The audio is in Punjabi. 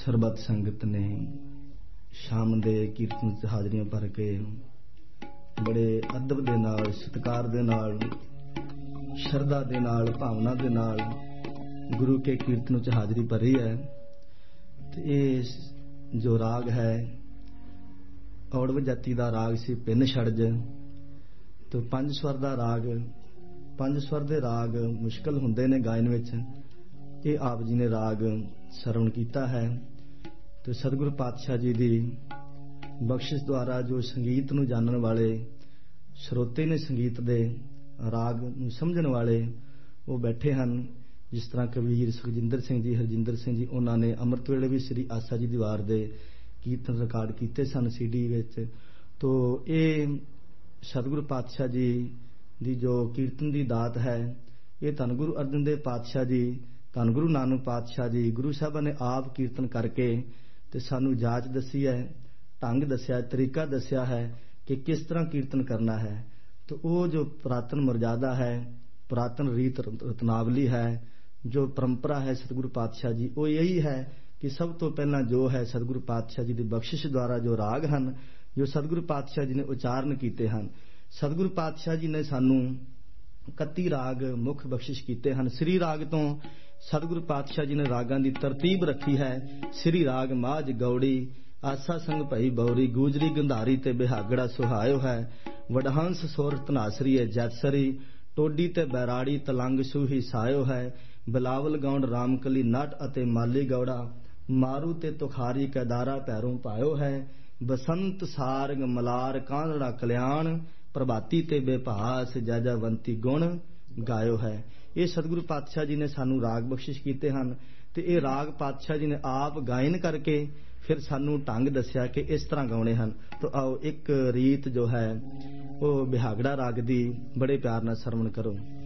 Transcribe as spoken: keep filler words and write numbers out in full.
ਸਰਬੱਤ ਸੰਗਤ ਨੇ ਸ਼ਾਮ ਦੇ ਕੀਰਤਨ ਚ ਹਾਜ਼ਰੀਆਂ ਭਰ ਕੇ ਬੜੇ ਅਦਬ ਦੇ ਨਾਲ, ਸਤਿਕਾਰ ਦੇ ਨਾਲ, ਸ਼ਰਧਾ ਦੇ ਨਾਲ, ਭਾਵਨਾ ਦੇ ਨਾਲ ਗੁਰੂ ਕੇ ਕੀਰਤਨ ਚ ਹਾਜ਼ਰੀ ਭਰੀ ਹੈ। ਤੇ ਇਹ ਜੋ ਰਾਗ ਹੈ ਔੜਵ ਜਾਤੀ ਦਾ ਰਾਗ ਸੀ, ਪਿੰਨ ਛੜਜ। ਤੇ ਪੰਜ ਸਵਰ ਦਾ ਰਾਗ, ਪੰਜ ਸਵਰ ਦੇ ਰਾਗ ਮੁਸ਼ਕਲ ਹੁੰਦੇ ਨੇ ਗਾਇਨ ਵਿੱਚ। ਇਹ ਆਪ ਜੀ ਨੇ ਰਾਗ ਸਰਵਣ ਕੀਤਾ ਹੈ। ਤੇ ਸਤਿਗੁਰੂ ਪਾਤਸ਼ਾਹ ਜੀ ਦੀ ਬਖਸ਼ਿਸ਼ ਦੁਆਰਾ ਜੋ ਸੰਗੀਤ ਨੂੰ ਜਾਣਨ ਵਾਲੇ ਸਰੋਤੇ ਨੇ, ਸੰਗੀਤ ਦੇ ਰਾਗ ਨੂੰ ਸਮਝਣ ਵਾਲੇ ਉਹ ਬੈਠੇ ਹਨ। ਜਿਸ ਤਰ੍ਹਾਂ ਕਬੀਰ ਸੁਖਜਿੰਦਰ ਸਿੰਘ ਜੀ, ਹਰਜਿੰਦਰ ਸਿੰਘ ਜੀ, ਉਹਨਾਂ ਨੇ ਅੰਮ੍ਰਿਤ ਵੇਲੇ ਵੀ ਸ੍ਰੀ ਆਸਾ ਜੀ ਦੀ ਵਾਰ ਦੇ ਕੀਰਤਨ ਰਿਕਾਰਡ ਕੀਤੇ ਸਨ ਸੀਡੀ ਵਿੱਚ। ਤੋ ਇਹ ਸਤਿਗੁਰੂ ਪਾਤਸ਼ਾਹ ਜੀ ਦੀ ਜੋ ਕੀਰਤਨ ਦੀ ਦਾਤ ਹੈ, ਇਹ ਧੰਨ ਗੁਰੂ ਅਰਜਨ ਦੇਵ ਪਾਤਸ਼ਾਹ ਜੀ, ਧੰਨ ਗੁਰੂ ਨਾਨਕ ਪਾਤਸ਼ਾਹ ਜੀ, ਗੁਰੂ ਸਾਹਿਬਾਂ ਨੇ ਆਪ ਕੀਰਤਨ ਕਰਕੇ ਤੇ ਸਾਨੂੰ ਜਾਚ ਦੱਸੀ ਹੈ, ਢੰਗ ਦੱਸਿਆ, ਤਰੀਕਾ ਦੱਸਿਆ ਹੈ ਕਿ ਕਿਸ ਤਰ੍ਹਾਂ ਕੀਰਤਨ ਕਰਨਾ ਹੈ। ਤੇ ਉਹ ਜੋ ਪੁਰਾਤਨ ਮਰਜ਼ਾਦਾ ਹੈ, ਪੁਰਾਤਨ ਰੀਤ ਰਤਨਾਵਲੀ ਹੈ, ਜੋ ਪਰੰਪਰਾ ਹੈ ਸਤਿਗੁਰੂ ਪਾਤਸ਼ਾਹ ਜੀ, ਉਹ ਇਹੀ ਹੈ ਕਿ ਸਭ ਤੋਂ ਪਹਿਲਾਂ ਜੋ ਹੈ ਸਤਿਗੁਰੂ ਪਾਤਸ਼ਾਹ ਜੀ ਦੀ ਬਖਸ਼ਿਸ਼ ਦੁਆਰਾ ਜੋ ਰਾਗ ਹਨ, ਜੋ ਸਤਿਗੁਰੂ ਪਾਤਸ਼ਾਹ ਜੀ ਨੇ ਉਚਾਰਨ ਕੀਤੇ ਹਨ। ਸਤਿਗੁਰੂ ਪਾਤਸ਼ਾਹ ਜੀ ਨੇ ਸਾਨੂੰ ਇਕੱਤੀ ਰਾਗ ਮੁੱਖ ਬਖਸ਼ਿਸ਼ ਕੀਤੇ ਹਨ। ਸ੍ਰੀ ਰਾਗ ਤੋਂ ਸਤਿਗੁਰੂ ਪਾਤਸ਼ਾਹ ਜੀ ਨੇ ਰਾਗਾਂ ਦੀ ਤਰਤੀਬ ਰੱਖੀ ਹੈ। ਸ੍ਰੀ ਰਾਗ ਮਾਝ ਗੌੜੀ, ਆਸਾ ਸੰਗ ਭਈ ਬੌਰੀ, ਗੂਜਰੀ ਗੰਧਾਰੀ ਤੇ ਬਿਹਾਗੜਾ ਸੁਹਾਇਓ ਹੈ। ਵਡਹੰਸ ਸੁਰ ਧਨਾਸਰੀ ਹੈ ਜੈਤਸਰੀ, ਟੋਡੀ ਤੇ ਬੈਰਾੜੀ ਤਲੰਗ ਸੂਹੀ ਸਾਇਓ ਹੈ। ਬਿਲਾਵਲ ਗੌਂਡ ਰਾਮਕਲੀ ਨਟ ਅਤੇ ਮਾਲੀ ਗੌੜਾ, ਮਾਰੂ ਤੇ ਤੁਖਾਰੀ ਕੈਦਾਰਾ ਪੈਰੋਂ ਪਾਇਓ ਹੈ। ਬਸੰਤ ਸਾਰਗ ਮਲਾਰ ਕਾਂਧੜਾ ਕਲਿਆਣ, ਪ੍ਰਭਾਤੀ ਤੇ ਬੇਭਾਸ ਜੈਜਵੰਤੀ ਗੁਣ ਗਾਇਓ ਹੈ। ਇਹ ਸਤਿਗੁਰੂ ਪਾਤਸ਼ਾਹ ਜੀ ਨੇ ਸਾਨੂੰ ਰਾਗ ਬਖਸ਼ਿਸ਼ ਕੀਤੇ ਹਨ। ਤੇ ਇਹ ਰਾਗ ਪਾਤਸ਼ਾਹ ਜੀ ਨੇ ਆਪ ਗਾਇਨ ਕਰਕੇ ਫਿਰ ਸਾਨੂੰ ਢੰਗ ਦੱਸਿਆ ਕਿ ਇਸ ਤਰ੍ਹਾਂ ਗਾਉਣੇ ਹਨ। ਤਾਂ ਆਓ ਇੱਕ ਰੀਤ ਜੋ ਹੈ ਉਹ ਬਿਹਾਗੜਾ ਰਾਗ ਦੀ ਬੜੇ ਪਿਆਰ ਨਾਲ ਸਰਵਣ ਕਰੋ।